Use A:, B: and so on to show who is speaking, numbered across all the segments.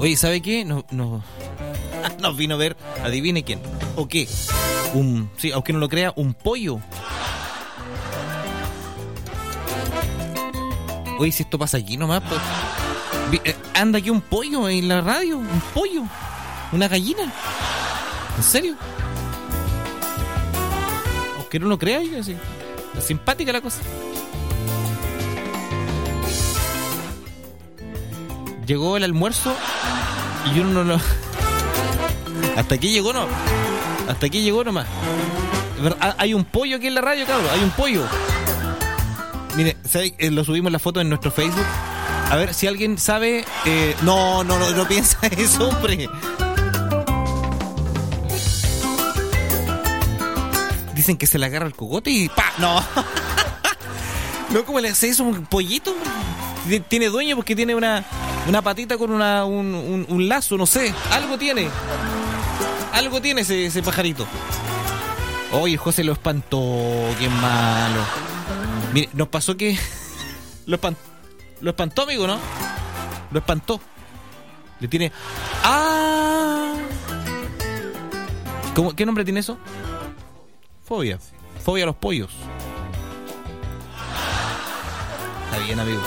A: Oye, ¿sabe qué? Nos vino a ver, adivine quién. ¿O qué? Sí, aunque no lo crea, un pollo. Oye, si esto pasa aquí nomás, pues. Anda aquí un pollo en la radio. Un pollo. Una gallina. ¿En serio? Aunque no lo crea, así. Es simpática la cosa. Llegó el almuerzo y uno no lo... Hasta aquí llegó, ¿no? Hasta aquí llegó nomás. Hay un pollo aquí en la radio, cabrón. Hay un pollo. Mire, ¿sabe? Lo subimos la foto en nuestro Facebook. A ver si alguien sabe. No piensa eso, hombre. Dicen que se le agarra el cogote y ¡pa! No. No, ¿cómo le hace eso? ¿Un pollito? Tiene dueño porque tiene una patita con un lazo, no sé. Algo tiene. Algo tiene ese pajarito. Oye, José lo espantó. Qué malo. Mire, nos pasó que... Lo espantó, amigo, ¿no? Lo espantó. Le tiene... ¡Ah! ¿Qué nombre tiene eso? Fobia. Fobia a los pollos. Está bien, amigo.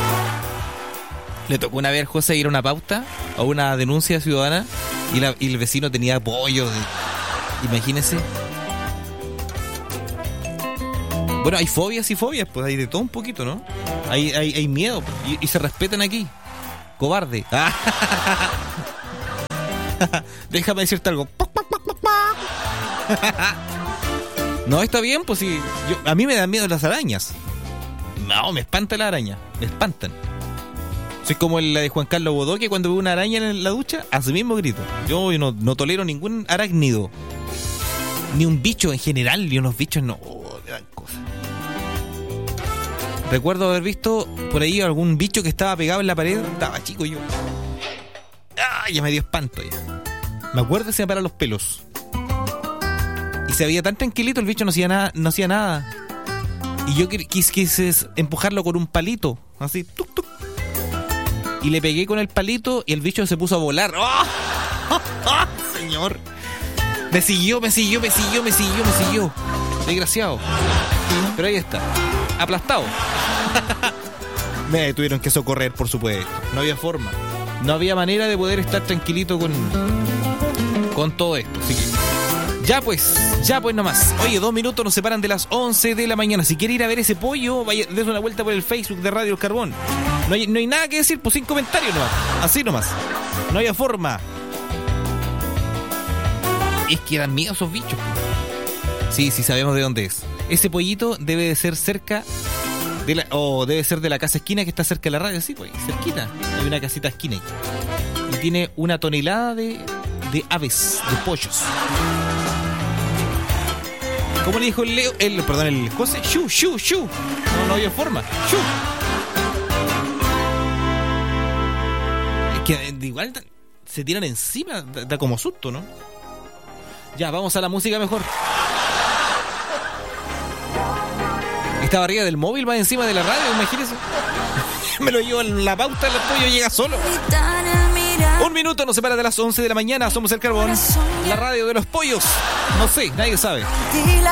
A: Le tocó una vez, José, ir a una pauta o una denuncia ciudadana y el vecino tenía pollos. Imagínese. Bueno, hay fobias y fobias, pues hay de todo un poquito, ¿no? Hay miedo y se respetan aquí. Cobarde. Déjame decirte algo. No, está bien, pues sí. A mí me dan miedo las arañas. No, me espanta la araña. Me espantan. Soy como la de Juan Carlos Bodoque cuando ve una araña en la ducha, así mismo grito. Yo no tolero ningún arácnido. Ni un bicho en general, ni unos bichos no. Me dan cosas. Recuerdo haber visto por ahí algún bicho que estaba pegado en la pared. Estaba chico yo. Ya me dio espanto ya. Me acuerdo que se me paran los pelos. Y se veía tan tranquilito, el bicho no hacía nada. Y yo quise empujarlo con un palito. Así, tuc, tuc. Y le pegué con el palito y el bicho se puso a volar. ¡Oh! Señor. Me siguió. Desgraciado. Pero ahí está. Aplastado. Me tuvieron que socorrer, por supuesto. No había forma. No había manera de poder estar tranquilito con todo esto. Así que ya pues nomás. Oye, 2 minutos nos separan de las 11 de la mañana. Si quiere ir a ver ese pollo, vaya, des una vuelta por el Facebook de Radio El Carbón. No hay nada que decir, pues sin comentarios nomás. Así nomás. No había forma. Es que dan miedo esos bichos. Sí, sabemos de dónde es. Ese pollito debe de ser cerca de debe ser de la casa esquina que está cerca de la radio. Sí, pues, cerquita. Hay una casita esquina. Y tiene una tonelada de aves, de pollos. ¿Cómo le dijo el José? ¡Shu! No había forma. ¡Shu! Es que igual se tiran encima, da como susto, ¿no? Ya, vamos a la música mejor. Estaba arriba del móvil, va encima de la radio, imagínese. Me lo llevo en la pauta, el pollo llega solo. 1 minuto nos separa de las 11 de la mañana. Somos El Carbón, la radio de los pollos. No sé, nadie sabe.